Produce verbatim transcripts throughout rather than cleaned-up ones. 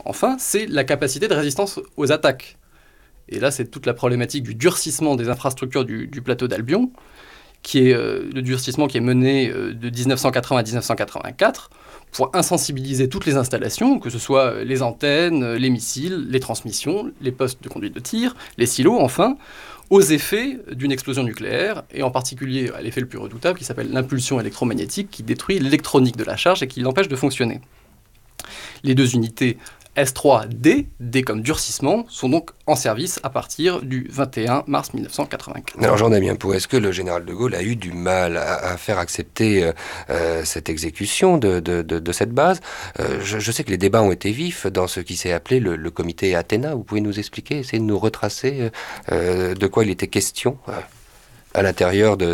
enfin, c'est la capacité de résistance aux attaques. Et là, c'est toute la problématique du durcissement des infrastructures du, du plateau d'Albion, qui est euh, le durcissement qui est mené euh, de dix-neuf cent quatre-vingts à dix-neuf cent quatre-vingt-quatre pour insensibiliser toutes les installations, que ce soit les antennes, les missiles, les transmissions, les postes de conduite de tir, les silos, enfin, aux effets d'une explosion nucléaire, et en particulier à l'effet le plus redoutable qui s'appelle l'impulsion électromagnétique, qui détruit l'électronique de la charge et qui l'empêche de fonctionner. Les deux unités S trois D, D comme durcissement, sont donc en service à partir du vingt et un mars mille neuf cent quatre-vingt-quatre. Alors Jean-Damien Pau, est-ce que le général de Gaulle a eu du mal à, à faire accepter euh, cette exécution de, de, de, de cette base euh, je, je sais que les débats ont été vifs dans ce qui s'est appelé le, le comité Athéna. Vous pouvez nous expliquer, essayer de nous retracer euh, de quoi il était question euh, à l'intérieur de,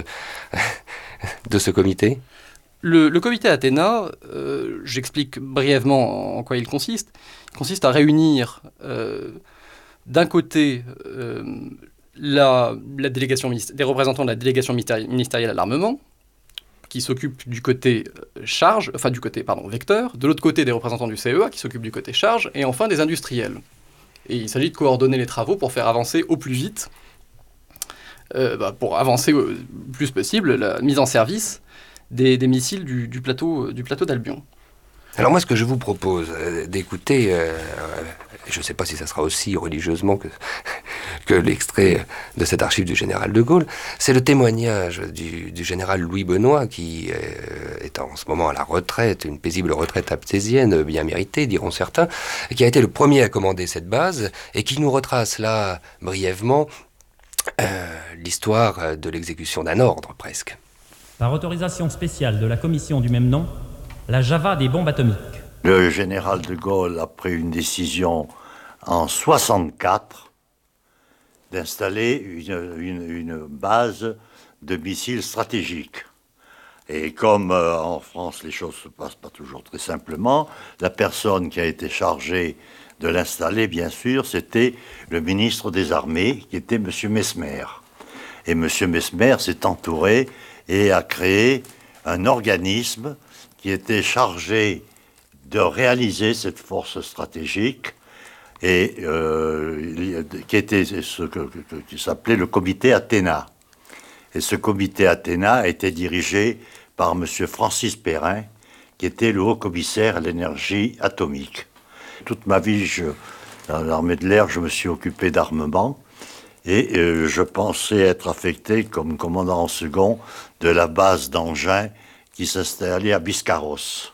de ce comité ? Le, le comité Athéna, euh, j'explique brièvement en quoi il consiste. Il consiste à réunir euh, d'un côté euh, la, la délégation, des représentants de la délégation ministérielle à l'armement, qui s'occupent du côté charge, enfin du côté pardon, vecteur, de l'autre côté des représentants du C E A qui s'occupent du côté charge, et enfin des industriels. Et il s'agit de coordonner les travaux pour faire avancer au plus vite, euh, bah, pour avancer le plus possible la mise en service Des, des missiles du, du plateau, du plateau d'Albion. Alors moi, ce que je vous propose euh, d'écouter, euh, je ne sais pas si ça sera aussi religieusement que, que l'extrait de cette archive du général de Gaulle, c'est le témoignage du, du général Louis Benoît, qui euh, est en ce moment à la retraite, une paisible retraite abtésienne, bien méritée, diront certains, qui a été le premier à commander cette base, et qui nous retrace là, brièvement, euh, l'histoire de l'exécution d'un ordre, presque. Par autorisation spéciale de la commission du même nom, la Java des bombes atomiques. Le général de Gaulle a pris une décision en soixante-quatre d'installer une, une, une base de missiles stratégiques. Et comme euh, en France les choses ne se passent pas toujours très simplement, la personne qui a été chargée de l'installer, bien sûr, c'était le ministre des Armées, qui était M. Mesmer. Et M. Mesmer s'est entouré et a créé un organisme qui était chargé de réaliser cette force stratégique et euh, qui était ce que, que, qui s'appelait le comité Athéna. Et ce comité Athéna était dirigé par M. Francis Perrin, qui était le haut-commissaire à l'énergie atomique. Toute ma vie, je, dans l'armée de l'air, je me suis occupé d'armement. Et euh, je pensais être affecté comme commandant en second de la base d'engins qui s'installait à Biscarrosse.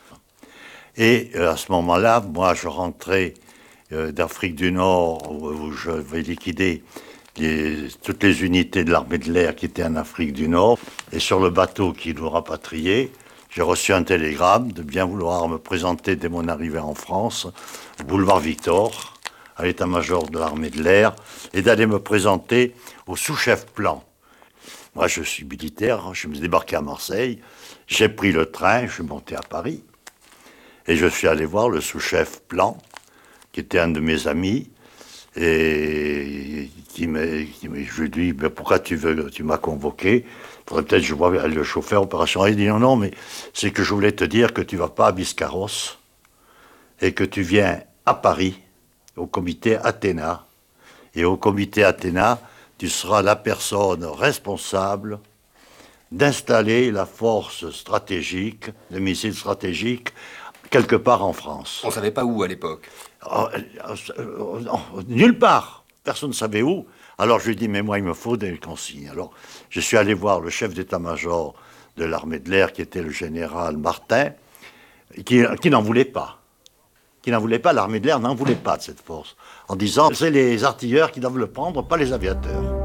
Et euh, à ce moment-là, moi, je rentrais euh, d'Afrique du Nord, où, où je vais liquider les, toutes les unités de l'armée de l'air qui étaient en Afrique du Nord. Et sur le bateau qui nous rapatriait, j'ai reçu un télégramme de bien vouloir me présenter dès mon arrivée en France, boulevard Victor, à l'état-major de l'armée de l'air, et d'aller me présenter au sous-chef plan. Moi, je suis militaire, je me suis débarqué à Marseille, j'ai pris le train, je suis monté à Paris, et je suis allé voir le sous-chef plan, qui était un de mes amis, et qui m'a, qui m'a, je lui ai dit, mais pourquoi tu veux, tu m'as convoqué? Il faudrait peut-être que je vois le chauffeur opérationnel. Il dit, non, non, mais c'est que je voulais te dire que tu ne vas pas à Biscarrosse, et que tu viens à Paris, au comité Athéna. Et au comité Athéna, tu seras la personne responsable d'installer la force stratégique, de missiles stratégiques, quelque part en France. On ne savait pas où à l'époque. Oh, euh, non, nulle part. Personne ne savait où. Alors je lui ai dit, mais moi, il me faut des consignes. Alors je suis allé voir le chef d'état-major de l'armée de l'air, qui était le général Martin, qui, qui n'en voulait pas. qui n'en voulait pas, l'armée de l'air n'en voulait pas de cette force, en disant c'est les artilleurs qui doivent le prendre, pas les aviateurs.